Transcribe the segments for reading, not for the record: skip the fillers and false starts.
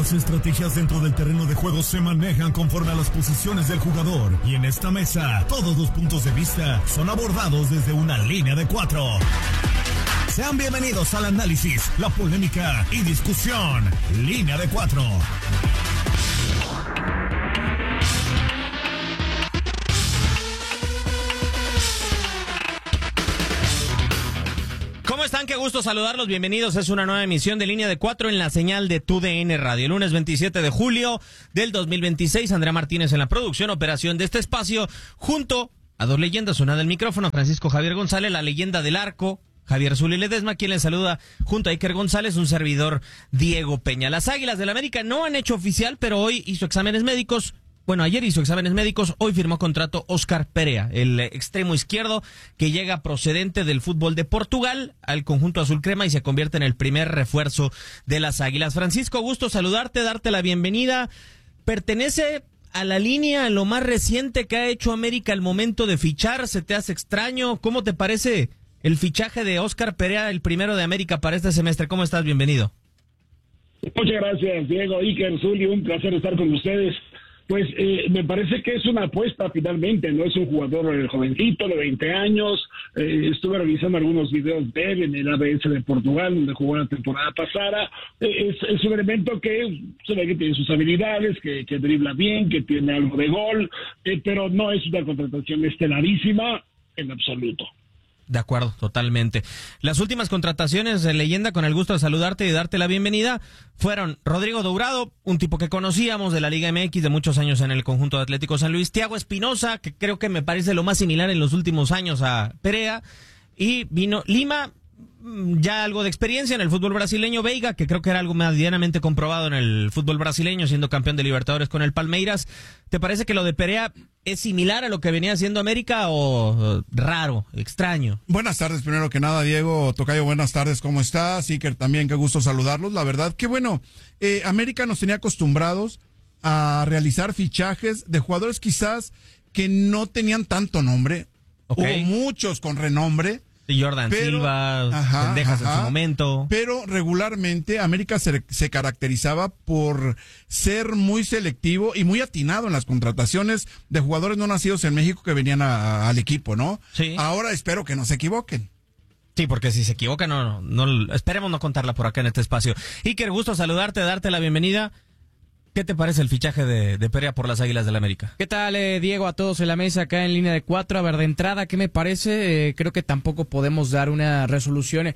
Las estrategias dentro del terreno de juego se manejan conforme a las posiciones del jugador. Y en esta mesa, todos los puntos de vista son abordados desde una línea de 4. Sean bienvenidos al análisis, la polémica y discusión. Línea de 4. ¿Cómo están? Qué gusto saludarlos. Bienvenidos. Es una nueva emisión de Línea de 4 en la señal de TUDN Radio. Lunes 27 de julio del 2026. Andrea Martínez en la producción, operación de este espacio, junto a dos leyendas. Una del micrófono, Francisco Javier González, la leyenda del arco, Javier Zuli Ledesma, quien les saluda junto a Iker González, un servidor, Diego Peña. Las Águilas del América no han hecho oficial, pero hoy hizo exámenes médicos. Bueno, ayer hizo exámenes médicos, hoy firmó contrato Óscar Perea, el extremo izquierdo que llega procedente del fútbol de Portugal al conjunto azul crema y se convierte en el primer refuerzo de las Águilas. Francisco, gusto saludarte, darte la bienvenida. Pertenece a la línea, lo más reciente que ha hecho América al momento de fichar. ¿Se te hace extraño? ¿Cómo te parece el fichaje de Óscar Perea, el primero de América para este semestre? ¿Cómo estás? Bienvenido. Muchas gracias, Diego, Iker, Zuli, un placer estar con ustedes. Pues me parece que es una apuesta finalmente, no es un jugador jovencito de 20 años. Estuve revisando algunos videos de él en el ABS de Portugal, donde jugó la temporada pasada. Es un elemento que se ve que tiene sus habilidades, que dribla bien, que tiene algo de gol, pero no es una contratación estelarísima en absoluto. De acuerdo, totalmente. Las últimas contrataciones de leyenda, con el gusto de saludarte y darte la bienvenida, fueron Rodrigo Dourado, un tipo que conocíamos de la Liga MX de muchos años en el conjunto de Atlético San Luis, Thiago Espinosa, que creo que me parece lo más similar en los últimos años a Perea, y vino Lima, ya algo de experiencia en el fútbol brasileño, Veiga, que creo que era algo medianamente comprobado en el fútbol brasileño, siendo campeón de Libertadores con el Palmeiras. ¿Te parece que lo de Perea es similar a lo que venía haciendo América o raro, extraño? Buenas tardes, primero que nada, Diego, tocayo, buenas tardes, ¿cómo estás? Iker también, qué gusto saludarlos. La verdad que bueno, América nos tenía acostumbrados a realizar fichajes de jugadores quizás que no tenían tanto nombre, Okay. Hubo muchos con renombre. Jordan Silva, Pendejas en su momento. Pero regularmente América se caracterizaba por ser muy selectivo y muy atinado en las contrataciones de jugadores no nacidos en México que venían al equipo, ¿no? Sí. Ahora espero que no se equivoquen. Sí, porque si se equivoca, no, esperemos no contarla por acá en este espacio. Iker, gusto saludarte, darte la bienvenida. ¿Qué te parece el fichaje de Perea por las Águilas del América? ¿Qué tal, Diego? A todos en la mesa acá en Línea de 4. A ver, de entrada, ¿qué me parece? Creo que tampoco podemos dar una resolución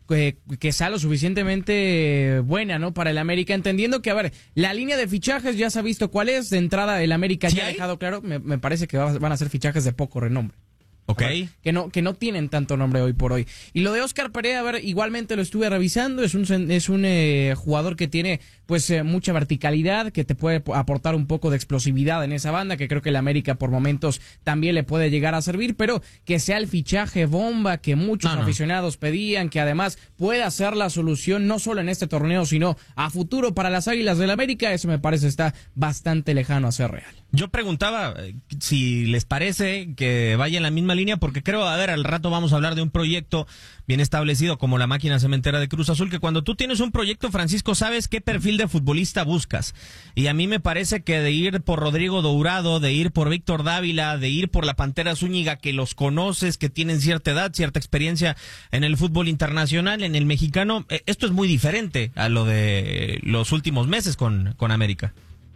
que sea lo suficientemente buena, ¿no? Para el América, entendiendo que, a ver, la línea de fichajes ya se ha visto cuál es. De entrada, el América ya ha dejado claro, me parece que van a ser fichajes de poco renombre. Okay. Que no tienen tanto nombre hoy por hoy. Y lo de Óscar Perea, a ver, igualmente lo estuve revisando, es un jugador que tiene pues mucha verticalidad, que te puede aportar un poco de explosividad en esa banda, que creo que el América por momentos también le puede llegar a servir, pero que sea el fichaje bomba que muchos aficionados pedían, que además pueda ser la solución no solo en este torneo, sino a futuro para las Águilas del América, eso me parece está bastante lejano a ser real. Yo preguntaba si les parece que vaya en la misma línea, porque creo, a ver, al rato vamos a hablar de un proyecto bien establecido como la máquina cementera de Cruz Azul, que cuando tú tienes un proyecto, Francisco, sabes qué perfil de futbolista buscas. Y a mí me parece que de ir por Rodrigo Dourado, de ir por Víctor Dávila, de ir por la Pantera Zúñiga, que los conoces, que tienen cierta edad, cierta experiencia en el fútbol internacional, en el mexicano, esto es muy diferente a lo de los últimos meses con América.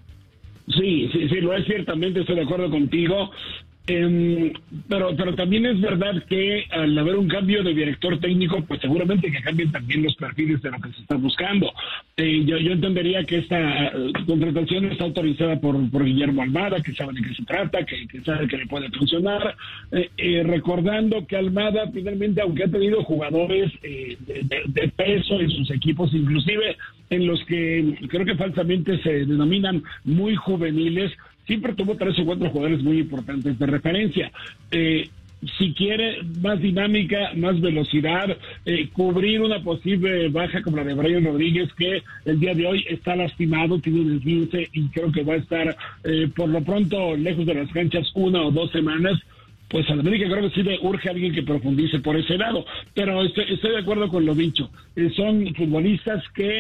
Sí, lo es, ciertamente, estoy de acuerdo contigo. Pero también es verdad que al haber un cambio de director técnico, pues seguramente que cambien también los perfiles de lo que se está buscando. Yo entendería que esta contratación está autorizada por Guillermo Almada, que sabe de qué se trata, que sabe que le puede funcionar. Recordando que Almada finalmente, aunque ha tenido jugadores de peso en sus equipos, inclusive en los que creo que falsamente se denominan muy juveniles, siempre tuvo 3 o 4 jugadores muy importantes de referencia. Si quiere más dinámica, más velocidad, cubrir una posible baja como la de Brian Rodríguez, que el día de hoy está lastimado, tiene un esguince y creo que va a estar por lo pronto lejos de las canchas 1 o 2 semanas, pues a la América creo que sí le urge a alguien que profundice por ese lado. Pero estoy de acuerdo con lo dicho. Son futbolistas que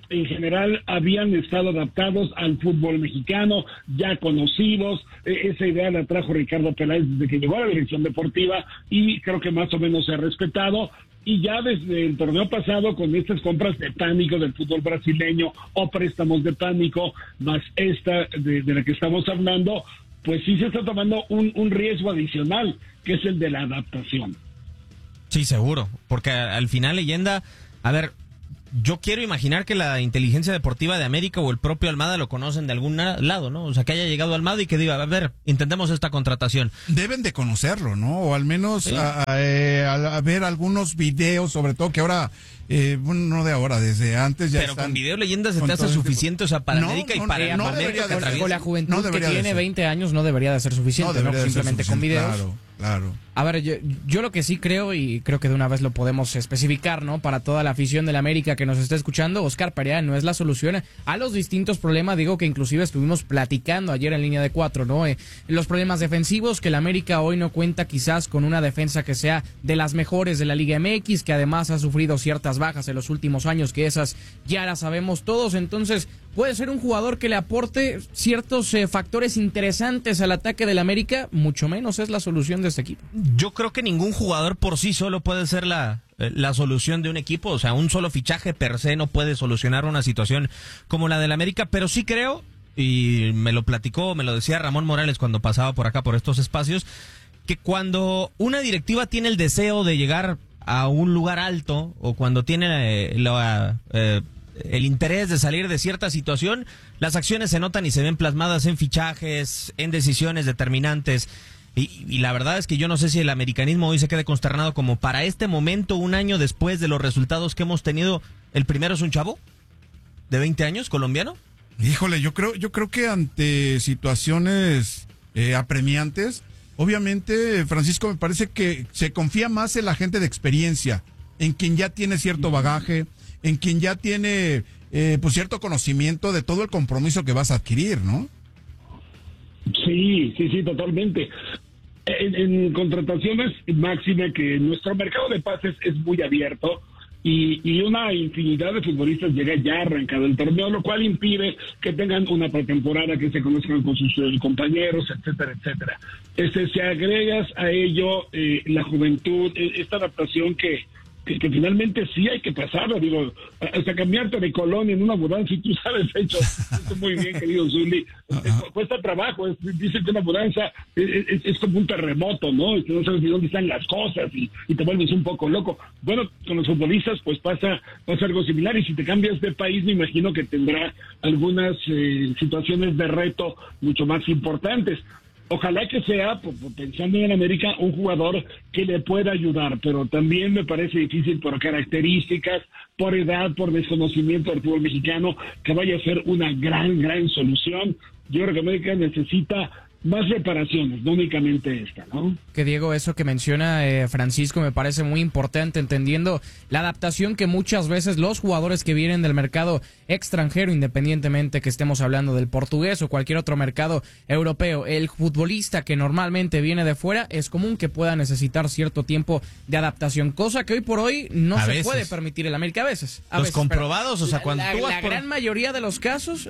en general habían estado adaptados al fútbol mexicano, ya conocidos. Esa idea la trajo Ricardo Peláez desde que llegó a la dirección deportiva y creo que más o menos se ha respetado. Y ya desde el torneo pasado, con estas compras de pánico del fútbol brasileño o préstamos de pánico, más esta de la que estamos hablando, pues sí se está tomando un riesgo adicional, que es el de la adaptación. Sí, seguro, porque al final, Leyenda, a ver, yo quiero imaginar que la inteligencia deportiva de América o el propio Almada lo conocen de algún lado, ¿no? O sea, que haya llegado Almada y que diga, a ver, intentemos esta contratación. Deben de conocerlo, ¿no? O al menos sí. a ver algunos videos, sobre todo que ahora, bueno, no de ahora, desde antes ya pero están. Con video, Leyenda, se te hace suficiente, o sea, para América y para el momento que atraviesa. Con la juventud que tiene 20 años no debería de ser suficiente, ¿no? Simplemente con videos. Claro. A ver, yo lo que sí creo, y creo que de una vez lo podemos especificar, ¿no? Para toda la afición del América que nos está escuchando, Óscar Perea no es la solución a los distintos problemas, digo, que inclusive estuvimos platicando ayer en Línea de 4, ¿no? Los problemas defensivos, que el América hoy no cuenta quizás con una defensa que sea de las mejores de la Liga MX, que además ha sufrido ciertas bajas en los últimos años, que esas ya las sabemos todos, entonces puede ser un jugador que le aporte ciertos factores interesantes al ataque del América, mucho menos es la solución de este equipo. Yo creo que ningún jugador por sí solo puede ser la solución de un equipo, o sea, un solo fichaje per se no puede solucionar una situación como la del América, pero sí creo, y me lo decía Ramón Morales cuando pasaba por acá por estos espacios, que cuando una directiva tiene el deseo de llegar a un lugar alto o cuando tiene el interés de salir de cierta situación, las acciones se notan y se ven plasmadas en fichajes, en decisiones determinantes. Y la verdad es que yo no sé si el americanismo hoy se quede consternado como para este momento, un año después de los resultados que hemos tenido. El primero es un chavo de 20 años, colombiano. Híjole, yo creo que ante situaciones apremiantes, obviamente, Francisco, me parece que se confía más en la gente de experiencia, en quien ya tiene cierto bagaje, en quien ya tiene pues cierto conocimiento de todo el compromiso que vas a adquirir, ¿no? Sí, totalmente. En contrataciones, máxime que nuestro mercado de pases es muy abierto y una infinidad de futbolistas llega ya arrancado el torneo, lo cual impide que tengan una pretemporada, que se conozcan con sus compañeros, etcétera, etcétera. Si agregas a ello la juventud, esta adaptación que finalmente sí hay que pasarlo, digo, hasta cambiarte de colonia en una mudanza, y tú sabes, hecho muy bien, querido Zuli, cuesta trabajo, dicen que una mudanza es como un terremoto, ¿no? No sabes ni dónde están las cosas y te vuelves un poco loco. Bueno, con los futbolistas pues pasa algo similar, y si te cambias de país me imagino que tendrá algunas situaciones de reto mucho más importantes. Ojalá que sea, pensando en América, un jugador que le pueda ayudar, pero también me parece difícil por características, por edad, por desconocimiento del fútbol mexicano, que vaya a ser una gran solución. Yo creo que América necesita más reparaciones, no únicamente esta, ¿no? Que Diego, eso que menciona Francisco me parece muy importante, entendiendo la adaptación que muchas veces los jugadores que vienen del mercado extranjero, independientemente que estemos hablando del portugués o cualquier otro mercado europeo, el futbolista que normalmente viene de fuera, es común que pueda necesitar cierto tiempo de adaptación, cosa que hoy por hoy no se puede permitir el América a veces. Los comprobados, o sea, cuando la gran mayoría de los casos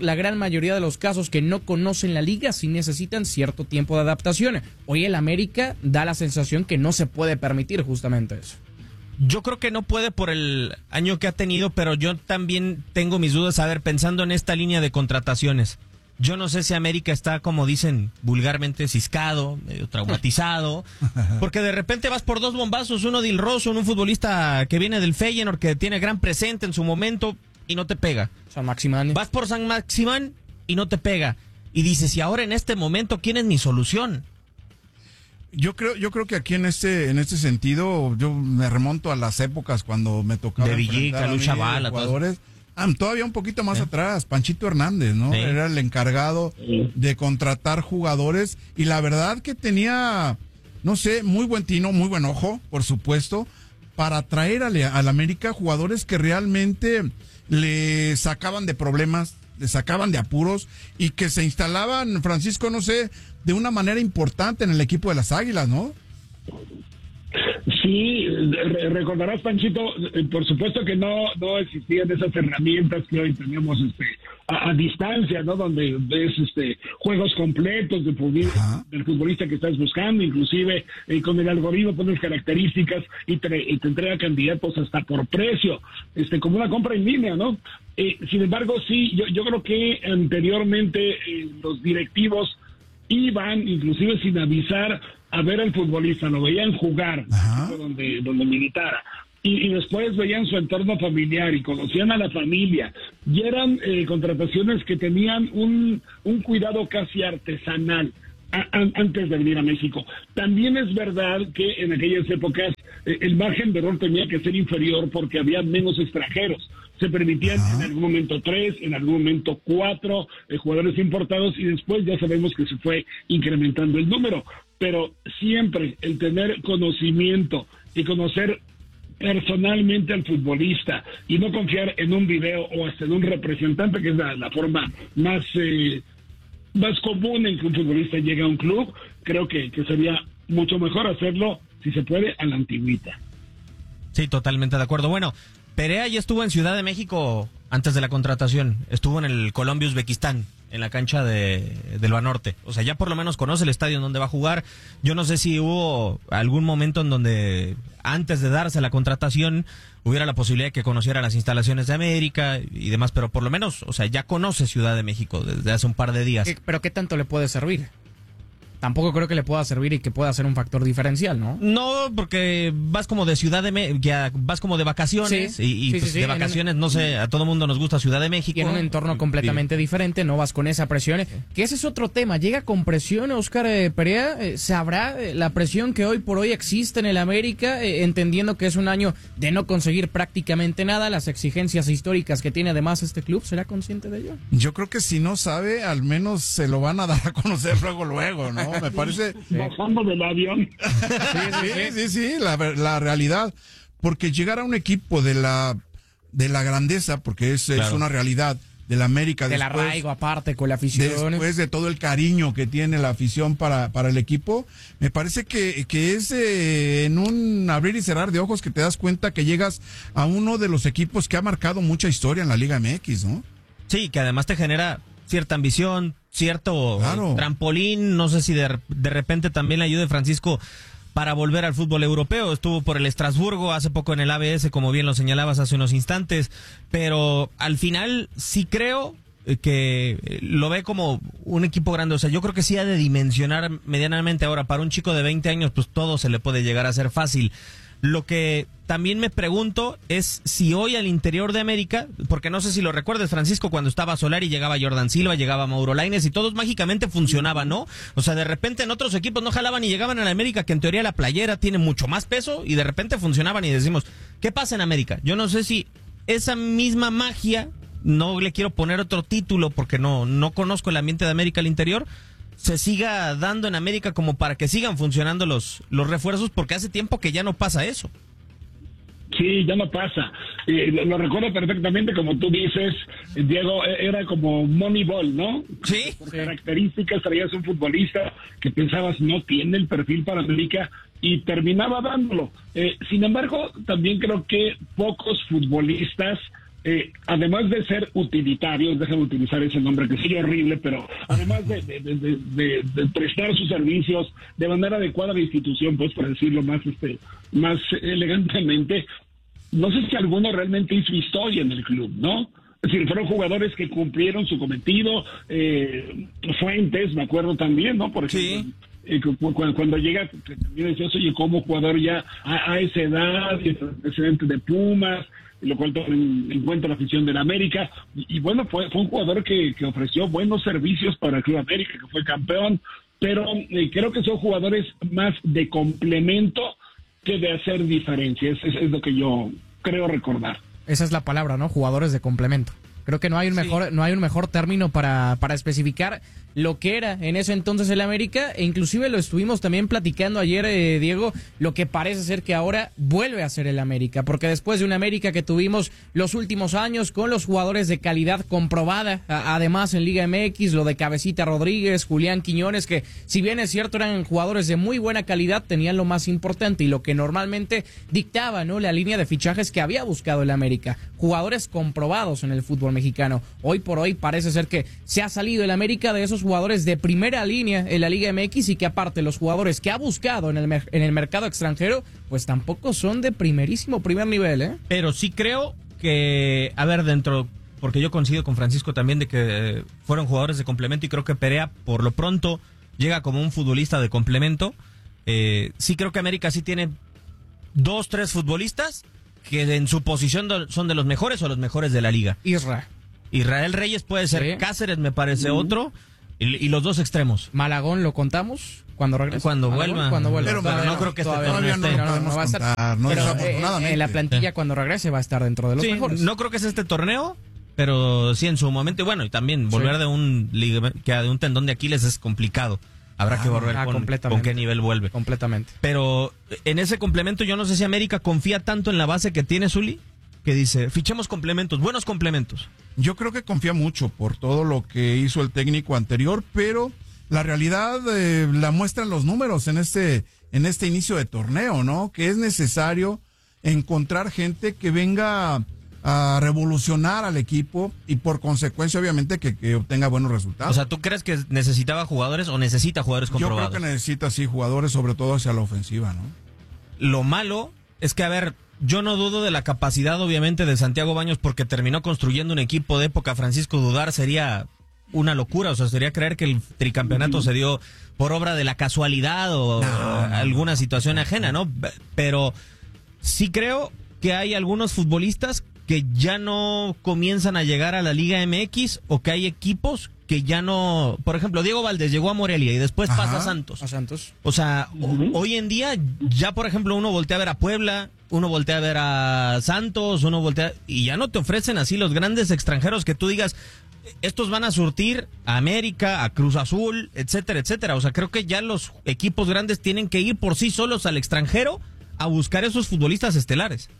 que no conocen la liga sí necesitan cierto tiempo de adaptación. Hoy el América da la sensación que no se puede permitir justamente eso. Yo creo que no puede por el año que ha tenido, pero yo también tengo mis dudas. A ver, pensando en esta línea de contrataciones, yo no sé si América está, como dicen vulgarmente, ciscado, medio traumatizado, porque de repente vas por dos bombazos, uno de Ilroso, un futbolista que viene del Feyenoord, que tiene gran presente en su momento, y no te pega. San Maximán. Vas por San Maximán y no te pega. Y dices, y ahora en este momento, ¿quién es mi solución? Yo creo que aquí en este sentido, yo me remonto a las épocas cuando me tocaba de Villica, Lucha Bala, jugadores. Todavía un poquito más atrás, Panchito Hernández, ¿no? Sí. Era el encargado de contratar jugadores, y la verdad que tenía, no sé, muy buen tino, muy buen ojo, por supuesto, para traer al América jugadores que realmente le sacaban de problemas, le sacaban de apuros, y que se instalaban, Francisco, no sé, de una manera importante en el equipo de las Águilas, ¿no? Sí, recordarás, Panchito, por supuesto que no existían esas herramientas que hoy tenemos a distancia, ¿no? Donde ves juegos completos del futbolista que estás buscando, inclusive con el algoritmo pones características y te entrega candidatos hasta por precio, como una compra en línea, ¿no? Sin embargo, sí, yo creo que anteriormente los directivos iban inclusive sin avisar a ver al futbolista, lo veían jugar donde militara y después veían su entorno familiar y conocían a la familia y eran contrataciones que tenían un cuidado casi artesanal antes de venir a México. También es verdad que en aquellas épocas el margen de error tenía que ser inferior porque había menos extranjeros. Se permitían en algún momento 3, en algún momento 4 jugadores importados y después ya sabemos que se fue incrementando el número. Pero siempre el tener conocimiento y conocer personalmente al futbolista y no confiar en un video o hasta en un representante, que es la forma más común en que un futbolista llega a un club, creo que sería mucho mejor hacerlo, si se puede, a la antigüita. Sí, totalmente de acuerdo. Bueno, Perea ya estuvo en Ciudad de México antes de la contratación, estuvo en el Colombia-Uzbekistán, en la cancha del Banorte. O sea, ya por lo menos conoce el estadio en donde va a jugar. Yo no sé si hubo algún momento en donde, antes de darse la contratación, hubiera la posibilidad de que conociera las instalaciones de América y demás, pero por lo menos, o sea, ya conoce Ciudad de México desde hace un par de días. ¿Pero qué tanto le puede servir? Tampoco creo que le pueda servir y que pueda ser un factor diferencial, ¿no? No, porque vas como de vas como de vacaciones sí, de vacaciones, no sé, a todo mundo nos gusta Ciudad de México. Y en un entorno completamente diferente, no vas con esa presión, que ese es otro tema. Llega con presión, Óscar Perea, ¿sabrá la presión que hoy por hoy existe en el América, entendiendo que es un año de no conseguir prácticamente nada, las exigencias históricas que tiene además este club? ¿Será consciente de ello? Yo creo que si no sabe, al menos se lo van a dar a conocer luego, ¿no? Me parece. Bajando del avión. Sí, la realidad. Porque llegar a un equipo de la grandeza, porque es una realidad, de la América. Del arraigo aparte con la afición. Después de todo el cariño que tiene la afición para el equipo, me parece que es en un abrir y cerrar de ojos que te das cuenta que llegas a uno de los equipos que ha marcado mucha historia en la Liga MX, ¿no? Sí, que además te genera cierta ambición, cierto trampolín, no sé si de repente también le ayude Francisco para volver al fútbol europeo. Estuvo por el Estrasburgo, hace poco en el ABS, como bien lo señalabas hace unos instantes, pero al final sí creo que lo ve como un equipo grande. O sea, yo creo que sí ha de dimensionar medianamente. Ahora, para un chico de 20 años, pues todo se le puede llegar a hacer fácil. Lo que también me pregunto es si hoy al interior de América, porque no sé si lo recuerdes, Francisco, cuando estaba Solari llegaba Jordan Silva, llegaba Mauro Lainez y todos mágicamente funcionaban, ¿no? O sea, de repente en otros equipos no jalaban y llegaban a la América, que en teoría la playera tiene mucho más peso, y de repente funcionaban y decimos, ¿qué pasa en América? Yo no sé si esa misma magia, no le quiero poner otro título porque no conozco el ambiente de América al interior, se siga dando en América como para que sigan funcionando los refuerzos, porque hace tiempo que ya no pasa eso. Sí, ya no pasa. Lo recuerdo perfectamente, como tú dices, Diego, era como Moneyball, ¿no? Sí. Por características traías un futbolista que pensabas no tiene el perfil para América y terminaba dándolo. Sin embargo, también creo que pocos futbolistas, además de ser utilitarios, déjame utilizar ese nombre que sigue horrible, pero además de prestar sus servicios de manera adecuada a la institución, pues para decirlo más elegantemente, no sé si alguno realmente hizo historia en el club, ¿no? Es decir, fueron jugadores que cumplieron su cometido. Fuentes, me acuerdo también, ¿no? Por ejemplo, sí. Cuando llega, también decías, oye, como jugador ya a esa edad, y presidente de Pumas, lo cual toma en cuenta la afición de la América, y bueno, fue un jugador que ofreció buenos servicios para el Club América, que fue campeón, pero creo que son jugadores más de complemento que de hacer diferencias. Es lo que yo creo recordar. Esa es la palabra, ¿no? Jugadores de complemento. Creo que no hay un mejor término para especificar lo que era en ese entonces el América, e inclusive lo estuvimos también platicando ayer, Diego, lo que parece ser que ahora vuelve a ser el América, porque después de un América que tuvimos los últimos años con los jugadores de calidad comprobada, además en Liga MX, lo de Cabecita Rodríguez, Julián Quiñones, que si bien es cierto eran jugadores de muy buena calidad, tenían lo más importante y lo que normalmente dictaba, ¿no?, la línea de fichajes que había buscado el América, jugadores comprobados en el fútbol mexicano. Hoy por hoy parece ser que se ha salido el América de esos jugadores de primera línea en la Liga MX, y que aparte los jugadores que ha buscado en el mercado extranjero pues tampoco son de primer nivel, ¿eh? Pero sí creo que, a ver, porque yo coincido con Francisco también de que fueron jugadores de complemento, y creo que Perea por lo pronto llega como un futbolista de complemento. Sí creo que América sí tiene 2, 3 futbolistas que en su posición son de los mejores o los mejores de la liga. Israel Reyes puede ser, sí. Cáceres me parece otro, y los dos extremos. Malagón lo contamos cuando regrese. Cuando vuelva. Pero no creo que todavía no va a estar. Pero en la plantilla cuando regrese va a estar dentro de los mejores. No creo que sea este torneo, pero sí en su momento. Y bueno, y también volver de un tendón de Aquiles es complicado. Habrá que volver con qué nivel vuelve. Completamente. Pero en ese complemento yo no sé si América confía tanto en la base que tiene Zuli, que dice, fichemos complementos, buenos complementos. Yo creo que confía mucho por todo lo que hizo el técnico anterior, pero la realidad la muestran los números en este inicio de torneo, ¿no? Que es necesario encontrar gente que venga a revolucionar al equipo y por consecuencia obviamente que obtenga buenos resultados. O sea, ¿tú crees que necesitaba jugadores o necesita jugadores comprobados? Yo creo que necesita sí jugadores, sobre todo hacia la ofensiva, ¿no? Lo malo es que, a ver, yo no dudo de la capacidad obviamente de Santiago Baños, porque terminó construyendo un equipo de época. Francisco, dudar sería una locura, o sea, sería creer que el tricampeonato se dio por obra de la casualidad o alguna situación ajena, ¿no? Pero sí creo que hay algunos futbolistas que ya no comienzan a llegar a la Liga MX, o que hay equipos que ya no... Por ejemplo, Diego Valdés llegó a Morelia y después pasa a Santos. O sea, hoy en día ya, por ejemplo, uno voltea a ver a Puebla, uno voltea a ver a Santos, y ya no te ofrecen así los grandes extranjeros que tú digas, estos van a surtir a América, a Cruz Azul, etcétera, etcétera. O sea, creo que ya los equipos grandes tienen que ir por sí solos al extranjero a buscar esos futbolistas estelares.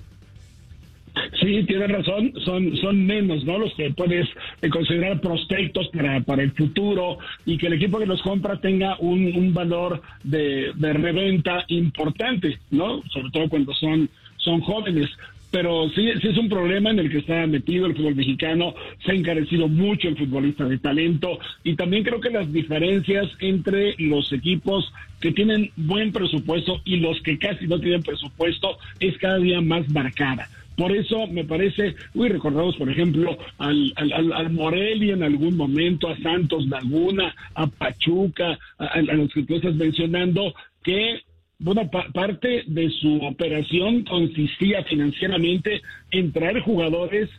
Sí, tienes razón, son menos, ¿no?, los que puedes considerar prospectos para el futuro, y que el equipo que los compra tenga un valor de reventa importante, ¿no?, sobre todo cuando son jóvenes. Pero sí es un problema en el que está metido el fútbol mexicano. Se ha encarecido mucho el futbolista de talento, y también creo que las diferencias entre los equipos que tienen buen presupuesto y los que casi no tienen presupuesto es cada día más marcada. Por eso me parece, recordamos por ejemplo al Morelia en algún momento, a Santos Laguna, a Pachuca, a los que tú estás mencionando, que parte de su operación consistía financieramente en traer jugadores,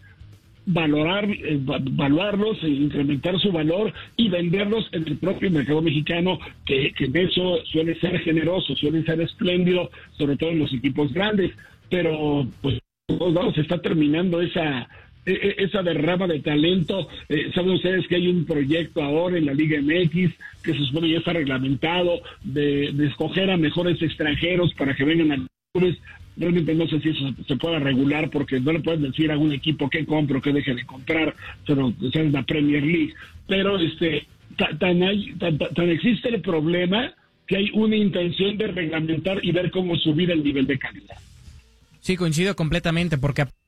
valuarlos, incrementar su valor y venderlos en el propio mercado mexicano, que en eso suele ser generoso, suele ser espléndido, sobre todo en los equipos grandes. Pero pues se está terminando esa derrama de talento. Saben ustedes que hay un proyecto ahora en la Liga MX que se supone ya está reglamentado de escoger a mejores extranjeros para que vengan a clubes. Realmente no sé si eso se pueda regular, porque no le pueden decir a un equipo qué compra o qué deje de comprar, pero es la Premier League. Pero tan existe el problema que hay una intención de reglamentar y ver cómo subir el nivel de calidad. Sí, coincido completamente, porque